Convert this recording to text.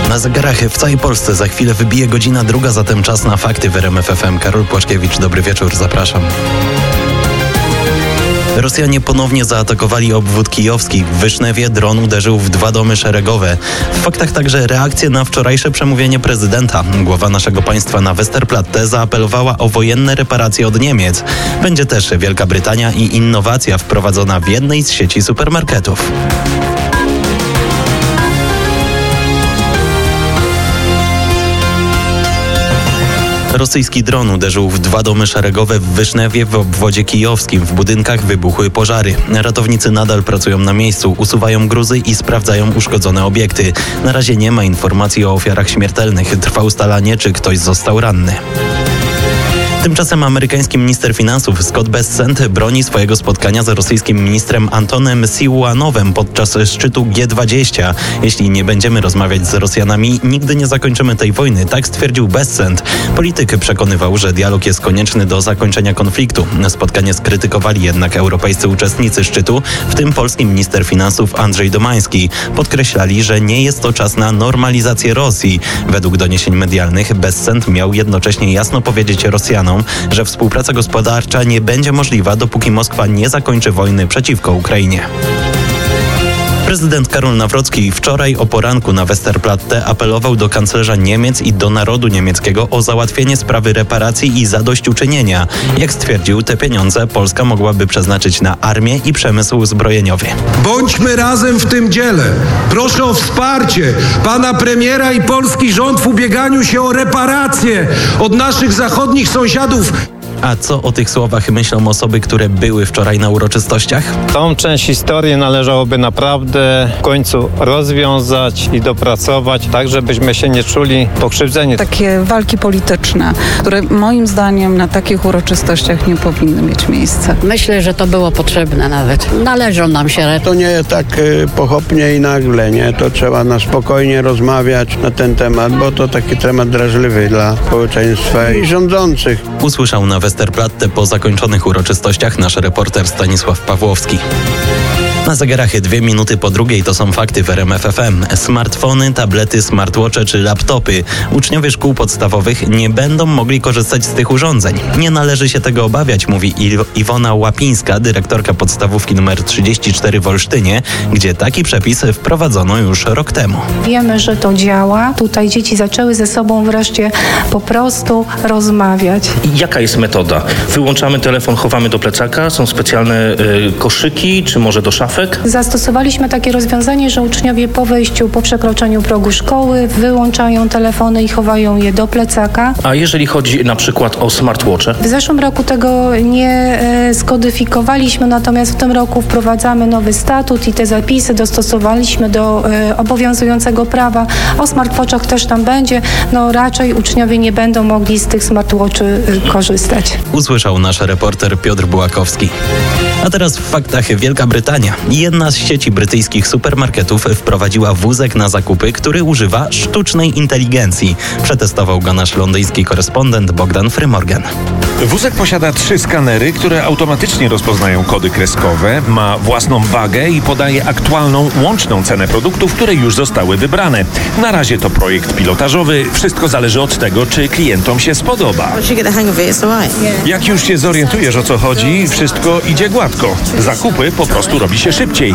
Na zegarach w całej Polsce za chwilę wybije godzina 2, zatem czas na fakty w RMF FM. Karol Płaszkiewicz, dobry wieczór, zapraszam. Rosjanie ponownie zaatakowali obwód kijowski. W Wysznewie dron uderzył w 2 domy szeregowe. W faktach także reakcje na wczorajsze przemówienie prezydenta. Głowa naszego państwa na Westerplatte zaapelowała o wojenne reparacje od Niemiec. Będzie też Wielka Brytania i innowacja wprowadzona w jednej z sieci supermarketów. Rosyjski dron uderzył w 2 domy szeregowe w Wysznewie w obwodzie kijowskim. W budynkach wybuchły pożary. Ratownicy nadal pracują na miejscu, usuwają gruzy i sprawdzają uszkodzone obiekty. Na razie nie ma informacji o ofiarach śmiertelnych. Trwa ustalanie, czy ktoś został ranny. Tymczasem amerykański minister finansów Scott Bessent broni swojego spotkania z rosyjskim ministrem Antonem Siluanowem podczas szczytu G20. Jeśli nie będziemy rozmawiać z Rosjanami, nigdy nie zakończymy tej wojny, tak stwierdził Bessent. Polityk przekonywał, że dialog jest konieczny do zakończenia konfliktu. Spotkanie skrytykowali jednak europejscy uczestnicy szczytu, w tym polski minister finansów Andrzej Domański. Podkreślali, że nie jest to czas na normalizację Rosji. Według doniesień medialnych Bessent miał jednocześnie jasno powiedzieć Rosjanom, że współpraca gospodarcza nie będzie możliwa, dopóki Moskwa nie zakończy wojny przeciwko Ukrainie. Prezydent Karol Nawrocki wczoraj o poranku na Westerplatte apelował do kanclerza Niemiec i do narodu niemieckiego o załatwienie sprawy reparacji i zadośćuczynienia. Jak stwierdził, te pieniądze Polska mogłaby przeznaczyć na armię i przemysł zbrojeniowy. Bądźmy razem w tym dziele. Proszę o wsparcie pana premiera i polski rząd w ubieganiu się o reparacje od naszych zachodnich sąsiadów. A co o tych słowach myślą osoby, które były wczoraj na uroczystościach? Tą część historii należałoby naprawdę w końcu rozwiązać i dopracować, tak żebyśmy się nie czuli pokrzywdzeni. Takie walki polityczne, które moim zdaniem na takich uroczystościach nie powinny mieć miejsca. Myślę, że to było potrzebne nawet. Należą nam się. To nie tak pochopnie i nagle, nie? To trzeba na spokojnie rozmawiać na ten temat, bo to taki temat drażliwy dla społeczeństwa i rządzących. Usłyszał na Westerplatte po zakończonych uroczystościach nasz reporter Stanisław Pawłowski. Na zegarach 2 minuty po 2 to są fakty w RMF FM. Smartfony, tablety, smartwatche czy laptopy. Uczniowie szkół podstawowych nie będą mogli korzystać z tych urządzeń. Nie należy się tego obawiać, mówi Iwona Łapińska, dyrektorka podstawówki nr 34 w Olsztynie, gdzie taki przepis wprowadzono już rok temu. Wiemy, że to działa. Tutaj dzieci zaczęły ze sobą wreszcie po prostu rozmawiać. Jaka jest metoda? Wyłączamy telefon, chowamy do plecaka, są specjalne koszyki, czy może do szafy? Zastosowaliśmy takie rozwiązanie, że uczniowie po wejściu, po przekroczeniu progu szkoły wyłączają telefony i chowają je do plecaka. A jeżeli chodzi na przykład o smartwatche? W zeszłym roku tego nie skodyfikowaliśmy, natomiast w tym roku wprowadzamy nowy statut i te zapisy dostosowaliśmy do obowiązującego prawa. O smartwatchach też tam będzie. Raczej uczniowie nie będą mogli z tych smartwatchy korzystać. Usłyszał nasz reporter Piotr Bułakowski. A teraz w faktach Wielka Brytania. Jedna z sieci brytyjskich supermarketów wprowadziła wózek na zakupy, który używa sztucznej inteligencji. Przetestował go nasz londyński korespondent Bogdan Frymorgan. Wózek posiada 3 skanery, które automatycznie rozpoznają kody kreskowe, ma własną wagę i podaje aktualną, łączną cenę produktów, które już zostały wybrane. Na razie to projekt pilotażowy. Wszystko zależy od tego, czy klientom się spodoba. Jak już się zorientujesz, o co chodzi, wszystko idzie gładko. Zakupy po prostu robi się szybciej.